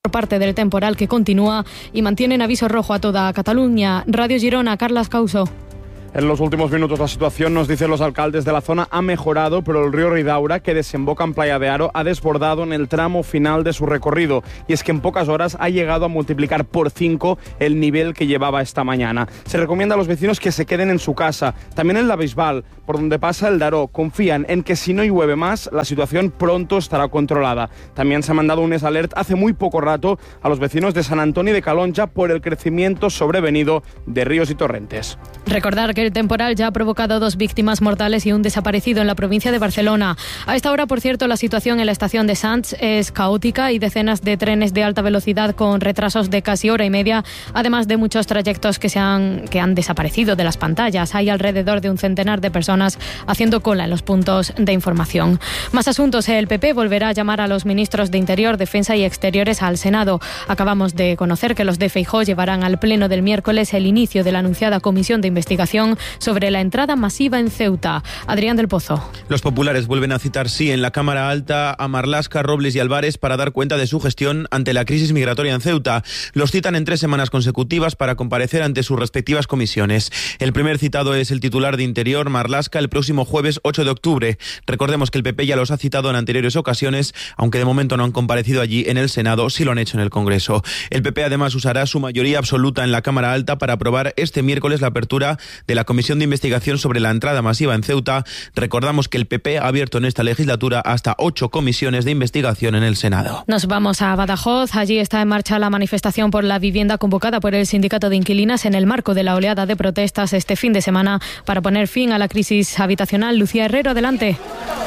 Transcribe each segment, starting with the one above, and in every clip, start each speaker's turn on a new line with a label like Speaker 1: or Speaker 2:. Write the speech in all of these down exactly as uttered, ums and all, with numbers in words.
Speaker 1: por parte del temporal que continúa y mantienen aviso rojo a toda Cataluña. Radio Girona, Carlas Causo.
Speaker 2: En los últimos minutos la situación, nos dicen los alcaldes de la zona, ha mejorado, pero el río Ridaura, que desemboca en Playa de Aro, ha desbordado en el tramo final de su recorrido. Y es que en pocas horas ha llegado a multiplicar por cinco el nivel que llevaba esta mañana. Se recomienda a los vecinos que se queden en su casa. También en la Bisbal, por donde pasa el Daró, confían en que si no llueve más, la situación pronto estará controlada. También se ha mandado un alert hace muy poco rato a los vecinos de San Antoni de Calonja por el crecimiento sobrevenido de ríos y torrentes.
Speaker 1: Recordar que el temporal ya ha provocado dos víctimas mortales y un desaparecido en la provincia de Barcelona. A esta hora, por cierto, la situación en la estación de Sants es caótica y decenas de trenes de alta velocidad con retrasos de casi hora y media, además de muchos trayectos que, se han, que han desaparecido de las pantallas. Hay alrededor de un centenar de personas haciendo cola en los puntos de información. Más asuntos. El P P volverá a llamar a los ministros de Interior, Defensa y Exteriores al Senado. Acabamos de conocer que los de Feijóo llevarán al pleno del miércoles el inicio de la anunciada comisión de investigación sobre la entrada masiva en Ceuta. Adrián del Pozo.
Speaker 3: Los populares vuelven a citar, sí, en la Cámara Alta a Marlaska, Robles y Álvarez para dar cuenta de su gestión ante la crisis migratoria en Ceuta. Los citan en tres semanas consecutivas para comparecer ante sus respectivas comisiones. El primer citado es el titular de Interior, Marlaska, el próximo jueves ocho de octubre. Recordemos que el P P ya los ha citado en anteriores ocasiones, aunque de momento no han comparecido allí en el Senado, sí lo han hecho en el Congreso. El P P además usará su mayoría absoluta en la Cámara Alta para aprobar este miércoles la apertura de la Comisión de Investigación sobre la entrada masiva en Ceuta. Recordamos que el P P ha abierto en esta legislatura hasta ocho comisiones de investigación en el Senado.
Speaker 1: Nos vamos a Badajoz. Allí está en marcha la manifestación por la vivienda convocada por el Sindicato de Inquilinas en el marco de la oleada de protestas este fin de semana para poner fin a la crisis habitacional. Lucía Herrero, adelante.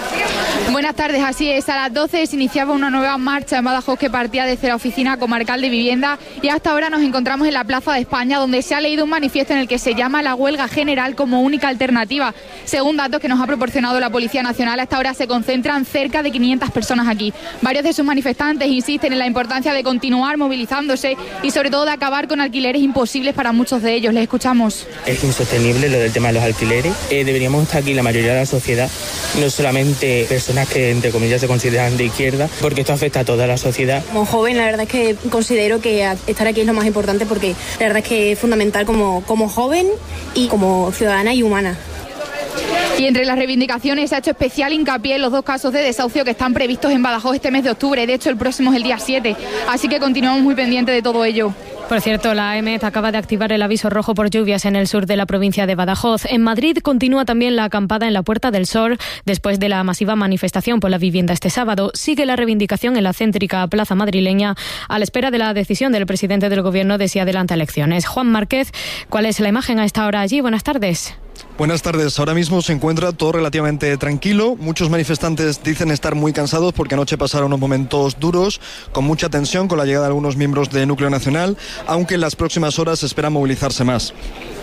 Speaker 4: Buenas tardes, así es. A las doce se iniciaba una nueva marcha en Badajoz que partía desde la Oficina Comarcal de Vivienda y hasta ahora nos encontramos en la Plaza de España, donde se ha leído un manifiesto en el que se llama la huelga general como única alternativa. Según datos que nos ha proporcionado la Policía Nacional, hasta ahora se concentran cerca de quinientas personas aquí. Varios de sus manifestantes insisten en la importancia de continuar movilizándose y sobre todo de acabar con alquileres imposibles para muchos de ellos. Les escuchamos.
Speaker 5: Es insostenible lo del tema de los alquileres. Eh, deberíamos estar aquí la mayoría de la sociedad, no solamente personas que entre comillas se consideran de izquierda, porque esto afecta a toda la sociedad.
Speaker 6: Como joven, la verdad es que considero que estar aquí es lo más importante, porque la verdad es que es fundamental como, como joven y como ciudadana y humana.
Speaker 4: Y entre las reivindicaciones se ha hecho especial hincapié en los dos casos de desahucio que están previstos en Badajoz este mes de octubre. De hecho, el próximo es el día siete, así que continuamos muy pendientes de todo ello.
Speaker 1: Por cierto, la AEMET acaba de activar el aviso rojo por lluvias en el sur de la provincia de Badajoz. En Madrid continúa también la acampada en la Puerta del Sol después de la masiva manifestación por la vivienda este sábado. Sigue la reivindicación en la céntrica plaza madrileña a la espera de la decisión del presidente del Gobierno de si adelanta elecciones. Juan Márquez, ¿cuál es la imagen a esta hora allí? Buenas tardes.
Speaker 7: Buenas tardes. Ahora mismo se encuentra todo relativamente tranquilo. Muchos manifestantes dicen estar muy cansados porque anoche pasaron unos momentos duros, con mucha tensión, con la llegada de algunos miembros de Núcleo Nacional, aunque en las próximas horas se espera movilizarse más.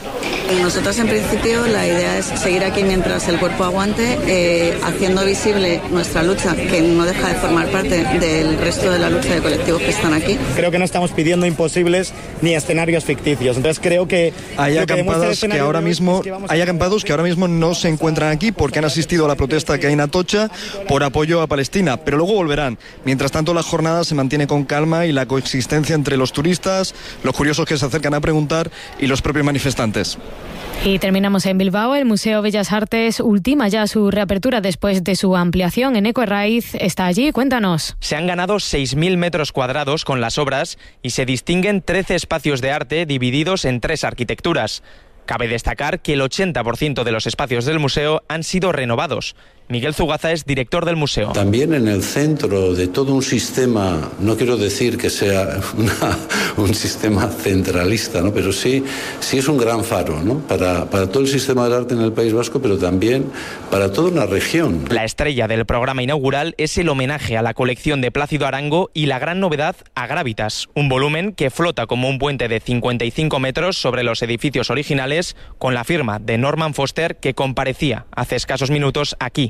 Speaker 8: Nosotros en principio la idea es seguir aquí mientras el cuerpo aguante, eh, haciendo visible nuestra lucha, que no deja de formar parte del resto de la lucha de colectivos que están aquí.
Speaker 9: Creo que no estamos pidiendo imposibles ni escenarios ficticios, entonces creo que...
Speaker 7: Hay acampadas que, que ahora mismo, que hay acampados que ahora mismo no se encuentran aquí porque han asistido a la protesta que hay en Atocha por apoyo a Palestina, pero luego volverán. Mientras tanto, la jornada se mantiene con calma y la coexistencia entre los turistas, los curiosos que se acercan a preguntar y los propios manifestantes.
Speaker 1: Y terminamos en Bilbao. El Museo Bellas Artes ultima ya su reapertura después de su ampliación. Eneco Herraiz está allí. Cuéntanos.
Speaker 10: Se han ganado seis mil metros cuadrados con las obras y se distinguen trece espacios de arte divididos en tres arquitecturas. Cabe destacar que el ochenta por ciento de los espacios del museo han sido renovados. Miguel Zugaza es director del museo.
Speaker 11: También en el centro de todo un sistema, no quiero decir que sea una, un sistema centralista, ¿no? Pero sí, sí es un gran faro, ¿no? para, para todo el sistema del arte en el País Vasco, pero también para toda una región.
Speaker 10: La estrella del programa inaugural es el homenaje a la colección de Plácido Arango y la gran novedad Agrávitas, un volumen que flota como un puente de cincuenta y cinco metros sobre los edificios originales, con la firma de Norman Foster, que comparecía hace escasos minutos aquí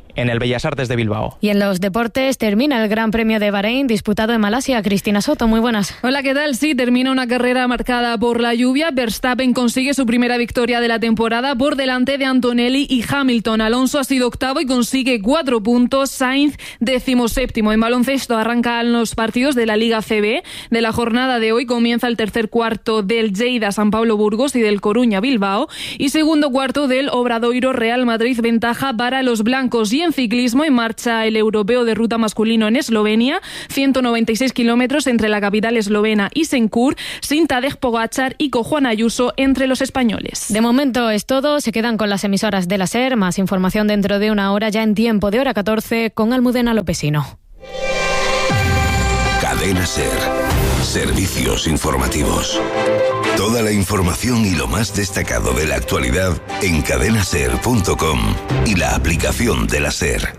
Speaker 10: en el Bellas Artes de Bilbao.
Speaker 1: Y en los deportes termina el Gran Premio de Bahrein disputado en Malasia. Cristina Soto, muy buenas.
Speaker 12: Hola, ¿qué tal? Sí, termina una carrera marcada por la lluvia. Verstappen consigue su primera victoria de la temporada por delante de Antonelli y Hamilton. Alonso ha sido octavo y consigue cuatro puntos. Sainz decimoséptimo. En baloncesto arrancan los partidos de la Liga C B. De la jornada de hoy comienza el tercer cuarto del Lleida San Pablo Burgos y del Coruña Bilbao. Y segundo cuarto del Obradoiro Real Madrid, ventaja para los blancos. Y en ciclismo en marcha el europeo de ruta masculino en Eslovenia, ciento noventa y seis kilómetros entre la capital eslovena y Senkur, sin Tadej Pogačar y con Juan Ayuso entre los españoles.
Speaker 1: De momento es todo, se quedan con las emisoras de la SER, más información dentro de una hora ya en tiempo de hora catorce con Almudena Lopesino.
Speaker 13: Cadena SER, servicios informativos. Toda la información y lo más destacado de la actualidad en cadena ser punto com y la aplicación de la SER.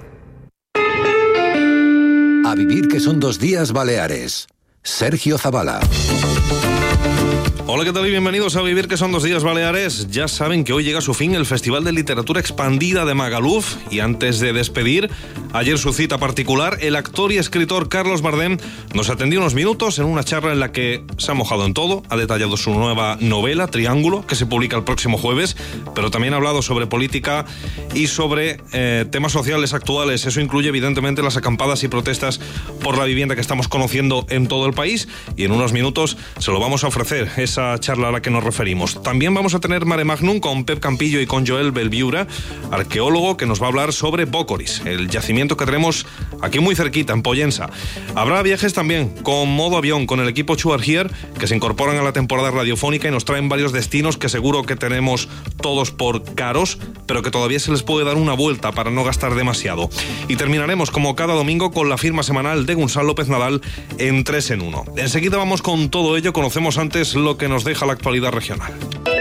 Speaker 14: A vivir que son dos días Baleares. Sergio Zavala.
Speaker 15: Hola, ¿qué tal y bienvenidos a Vivir que son dos días Baleares? Ya saben que hoy llega a su fin el Festival de Literatura Expandida de Magaluf y antes de despedir, ayer su cita particular, el actor y escritor Carlos Bardem nos atendió unos minutos en una charla en la que se ha mojado en todo, ha detallado su nueva novela, Triángulo, que se publica el próximo jueves, pero también ha hablado sobre política y sobre eh, temas sociales actuales. Eso incluye evidentemente las acampadas y protestas por la vivienda que estamos conociendo en todo el país y en unos minutos se lo vamos a ofrecer, esa charla a la que nos referimos. También vamos a tener Mare Magnum con Pep Campillo y con Joel Belviura, arqueólogo, que nos va a hablar sobre Bócoris, el yacimiento que tenemos aquí muy cerquita, en Pollensa. Habrá viajes también con modo avión, con el equipo Chuar Here, que se incorporan a la temporada radiofónica y nos traen varios destinos que seguro que tenemos todos por caros, pero que todavía se les puede dar una vuelta para no gastar demasiado. Y terminaremos, como cada domingo, con la firma semanal de Gonzalo López Nadal en tres en uno. Enseguida vamos con todo ello, conocemos antes lo que nos deja la actualidad regional.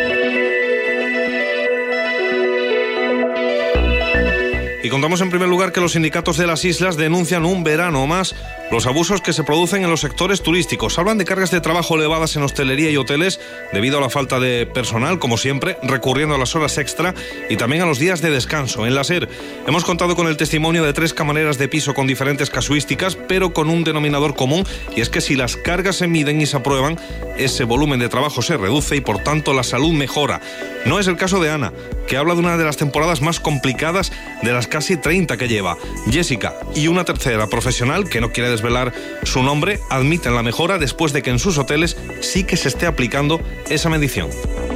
Speaker 15: Y contamos en primer lugar que los sindicatos de las islas denuncian un verano más los abusos que se producen en los sectores turísticos. Hablan de cargas de trabajo elevadas en hostelería y hoteles debido a la falta de personal, como siempre, recurriendo a las horas extra y también a los días de descanso. En la SER hemos contado con el testimonio de tres camareras de piso con diferentes casuísticas, pero con un denominador común, y es que si las cargas se miden y se aprueban, ese volumen de trabajo se reduce y por tanto la salud mejora. No es el caso de Ana, que habla de una de las temporadas más complicadas de las casi treinta que lleva. Jessica y una tercera profesional, que no quiere desvelar su nombre, admiten la mejora después de que en sus hoteles sí que se esté aplicando esa medición.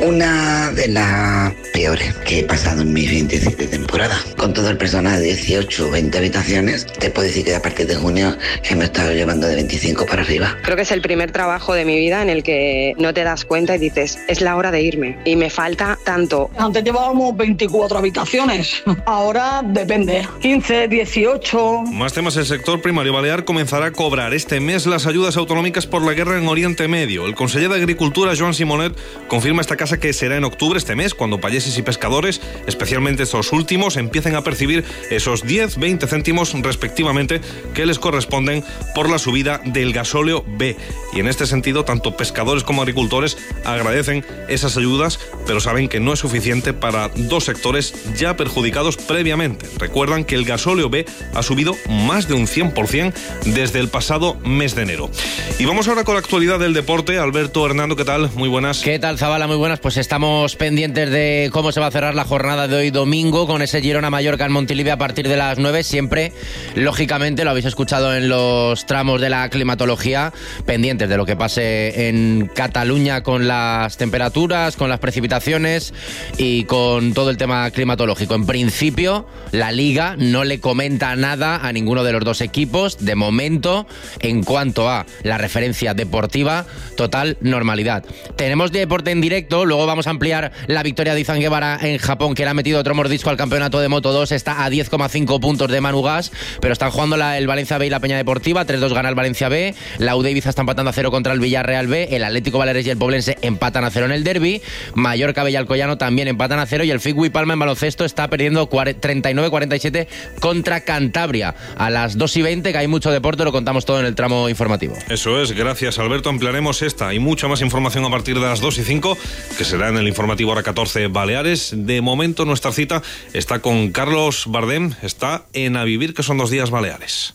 Speaker 16: Una de las peores que he pasado en mis veintisiete temporadas. Con todo el personal de dieciocho o veinte habitaciones, te puedo decir que a partir de junio que me he estado llevando de veinticinco para arriba.
Speaker 17: Creo que es el primer trabajo de mi vida en el que no te das cuenta y dices, es la hora de irme. Y me falta tanto.
Speaker 18: Antes llevábamos veinticuatro habitaciones, ahora depende, quince, dieciocho.
Speaker 15: Más temas, el sector primario balear comenzará a cobrar este mes las ayudas autonómicas por la guerra en Oriente Medio. El conseller de Agricultura, Joan Simonet, confirma esta casa que será en octubre, este mes, cuando payeses y pescadores, especialmente estos últimos, empiecen a percibir esos diez, veinte céntimos respectivamente que les corresponden por la subida del gasóleo B. Y en este sentido, tanto pescadores como agricultores agradecen esas ayudas, pero saben que no es suficiente para dos sectores ya perjudicados previamente. Recuerdan que el gasóleo B ha subido más de un cien por ciento desde el pasado mes de enero. Y vamos ahora con la actualidad del deporte. Alberto, Hernando, ¿qué tal? Muy buenas.
Speaker 19: ¿Qué tal, Zabala? Muy buenas. Pues estamos pendientes de cómo se va a cerrar la jornada de hoy domingo con ese Girona-Mallorca en Montilivi a partir de las nueve. Siempre, lógicamente, lo habéis escuchado en los tramos de la climatología, pendientes de lo que pase en Cataluña con las temperaturas, con las precipitaciones y con todo el tema climatológico. En principio, la Liga no le comenta nada a ninguno de los dos equipos. De momento, en cuanto a la referencia deportiva, total normalidad. Tenemos deporte en directo. Luego vamos a ampliar la victoria de Izan Guevara en Japón, que le ha metido otro mordisco al campeonato de Moto dos. Está a diez coma cinco puntos de Manu Gas, pero están jugando la, el Valencia B y la Peña Deportiva. tres dos gana el Valencia B. La U D Ibiza está empatando a cero contra el Villarreal B. El Atlético Baleares y el Poblense empatan a cero en el derbi. Mallorca B y Alcoyano también empatan a cero. Y el Figui Palma en baloncesto está perdiendo treinta y nueve a cuarenta y siete contra Cantabria. A las dos y veinte, que hay mucho deporte, lo contamos todo en el tramo informativo.
Speaker 15: Eso es, gracias Alberto. Ampliaremos esta y mucha más información a partir de las dos y cinco. Que que será en el informativo Hora catorce Baleares. De momento nuestra cita está con Carlos Bardem, está en A Vivir, que son dos días Baleares.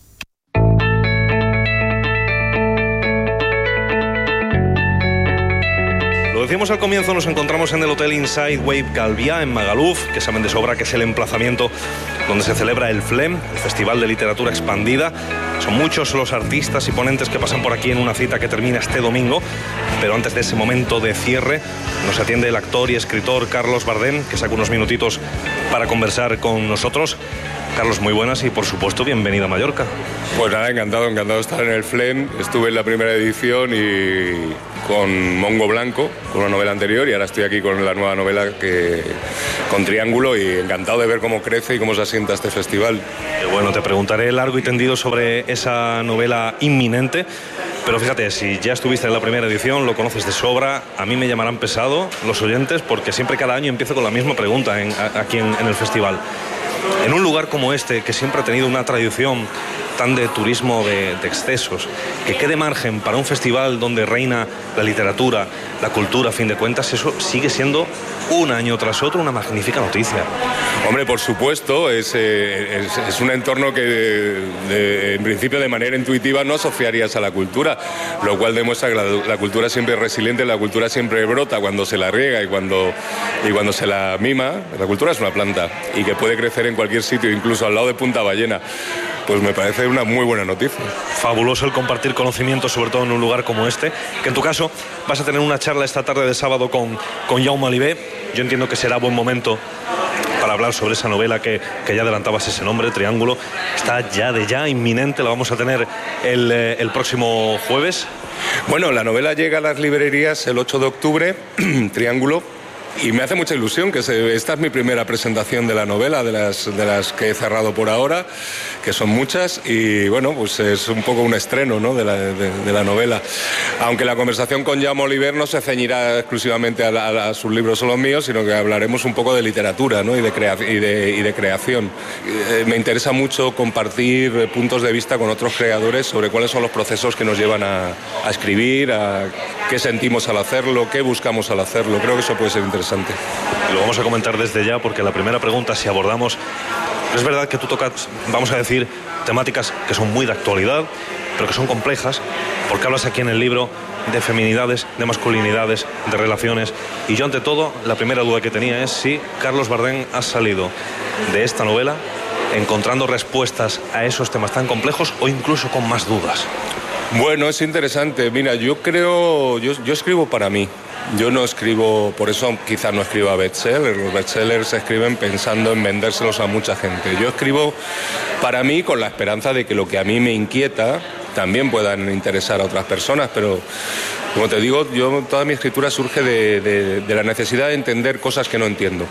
Speaker 15: Lo decíamos al comienzo, nos encontramos en el Hotel Inside Wave Calviá, en Magaluf, que saben de sobra que es el emplazamiento donde se celebra el FLEM, el Festival de Literatura Expandida. Son muchos los artistas y ponentes que pasan por aquí en una cita que termina este domingo, pero antes de ese momento de cierre nos atiende el actor y escritor Carlos Bardem, que saca unos minutitos para conversar con nosotros. Carlos, muy buenas y por supuesto bienvenido a Mallorca.
Speaker 20: Pues nada, encantado, encantado de estar en el FLEM. Estuve en la primera edición y con Mongo Blanco, con una novela anterior, y ahora estoy aquí con la nueva novela que, con Triángulo, y encantado de ver cómo crece y cómo se asienta este festival.
Speaker 15: Bueno, te preguntaré largo y tendido sobre esa novela inminente, pero fíjate, si ya estuviste en la primera edición, lo conoces de sobra, a mí me llamarán pesado los oyentes, porque siempre cada año empiezo con la misma pregunta en, aquí en, en el festival. En un lugar como este, que siempre ha tenido una tradición tan de turismo de, de excesos, que quede margen para un festival donde reina la literatura, la cultura, a fin de cuentas, eso sigue siendo un año tras otro una magnífica noticia.
Speaker 20: Hombre, por supuesto, es, eh, es, es un entorno que de, de, en principio de manera intuitiva no asociarías a la cultura, lo cual demuestra que la, la cultura siempre es resiliente, la cultura siempre brota cuando se la riega y cuando, y cuando se la mima. La cultura es una planta y que puede crecer en cualquier sitio, incluso al lado de Punta Ballena. Pues me parece una muy buena noticia.
Speaker 15: Fabuloso el compartir conocimientos, sobre todo en un lugar como este, que en tu caso vas a tener una charla esta tarde de sábado con, con Jaume Olivé. Yo entiendo que será buen momento para hablar sobre esa novela que, que ya adelantabas ese nombre, Triángulo. Está ya de ya inminente, la vamos a tener el, el próximo jueves.
Speaker 20: Bueno, la novela llega a las librerías el ocho de octubre, Triángulo. Y me hace mucha ilusión que se, esta es mi primera presentación de la novela, de las, de las que he cerrado por ahora, que son muchas, y bueno, pues es un poco un estreno, ¿no?, de, la, de, de la novela. Aunque la conversación con Jaume Olivé no se ceñirá exclusivamente a, la, a sus libros son los míos, sino que hablaremos un poco de literatura, ¿no?, y, de crea, y, de, y de creación. Eh, me interesa mucho compartir puntos de vista con otros creadores sobre cuáles son los procesos que nos llevan a, a escribir, a qué sentimos al hacerlo, qué buscamos al hacerlo. Creo que eso puede ser interesante.
Speaker 15: Y lo vamos a comentar desde ya, porque la primera pregunta, si abordamos, es verdad que tú tocas, vamos a decir, temáticas que son muy de actualidad, pero que son complejas, porque hablas aquí en el libro de feminidades, de masculinidades, de relaciones, y yo ante todo, la primera duda que tenía es si Carlos Bardem ha salido de esta novela encontrando respuestas a esos temas tan complejos o incluso con más dudas.
Speaker 20: Bueno, es interesante. Mira, yo creo, yo, yo escribo para mí. Yo no escribo, por eso quizás no escriba bestsellers. Los bestsellers se escriben pensando en vendérselos a mucha gente. Yo escribo para mí con la esperanza de que lo que a mí me inquieta también puedan interesar a otras personas, pero como te digo, yo toda mi escritura surge de, de, de la necesidad de entender cosas que no entiendo.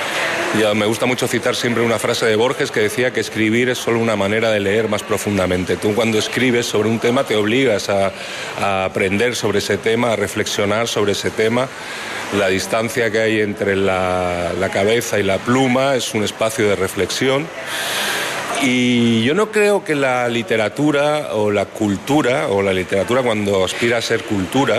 Speaker 20: Ya me gusta mucho citar siempre una frase de Borges que decía que escribir es solo una manera de leer más profundamente. Tú cuando escribes sobre un tema te obligas a, a aprender sobre ese tema, a reflexionar sobre ese tema. La distancia que hay entre la, la cabeza y la pluma es un espacio de reflexión. Y yo no creo que la literatura o la cultura, o la literatura cuando aspira a ser cultura,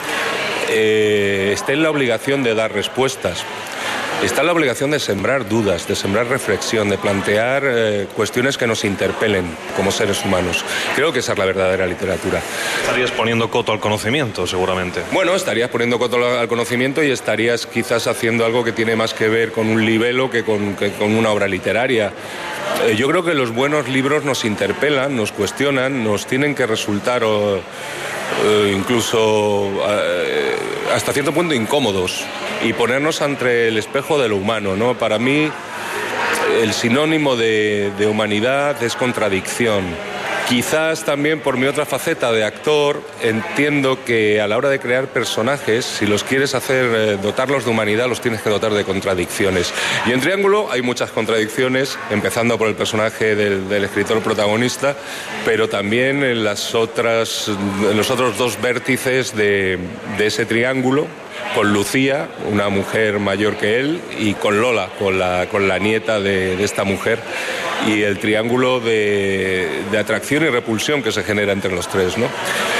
Speaker 20: eh, esté en la obligación de dar respuestas. Está la obligación de sembrar dudas, de sembrar reflexión, de plantear eh, cuestiones que nos interpelen como seres humanos. Creo que esa es la verdadera literatura.
Speaker 15: Estarías poniendo coto al conocimiento, seguramente.
Speaker 20: Bueno, estarías poniendo coto al conocimiento y estarías quizás haciendo algo que tiene más que ver con un libelo que con, que con una obra literaria. Eh, yo creo que los buenos libros nos interpelan, nos cuestionan, nos tienen que resultar o, eh, incluso eh, hasta cierto punto incómodos y ponernos ante el espejo de lo humano, ¿no? Para mí el sinónimo de, de humanidad es contradicción. Quizás también por mi otra faceta de actor entiendo que a la hora de crear personajes, si los quieres hacer, eh, dotarlos de humanidad, los tienes que dotar de contradicciones. Y en Triángulo hay muchas contradicciones, empezando por el personaje del, del escritor protagonista, pero también en, las otras, en los otros dos vértices de, de ese triángulo, con Lucía, una mujer mayor que él, y con Lola, con la, con la nieta de, de esta mujer, y el triángulo de, de atracción y repulsión que se genera entre los tres, ¿no?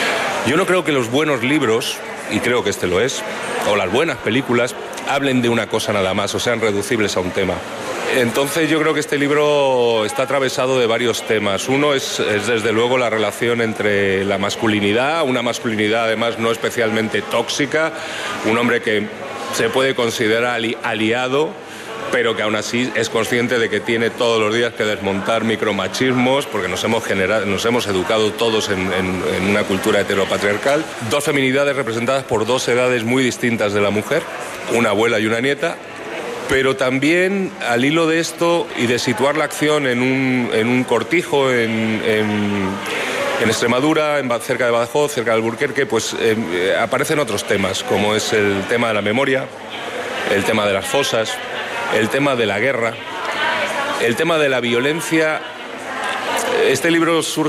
Speaker 20: Yo no creo que los buenos libros, y creo que este lo es, o las buenas películas, hablen de una cosa nada más o sean reducibles a un tema. Entonces yo creo que este libro está atravesado de varios temas. Uno es, es desde luego la relación entre la masculinidad, una masculinidad además no especialmente tóxica, un hombre que se puede considerar ali- aliado, pero que aún así es consciente de que tiene todos los días que desmontar micromachismos, porque nos hemos generado, nos hemos educado todos en, en, en una cultura heteropatriarcal. Dos feminidades representadas por dos edades muy distintas de la mujer, una abuela y una nieta. Pero también, al hilo de esto y de situar la acción en un, en un cortijo en, en, en Extremadura, en, cerca de Badajoz, cerca de Alburquerque, pues eh, aparecen otros temas, como es el tema de la memoria, el tema de las fosas, el tema de la guerra, el tema de la violencia. Este libro surge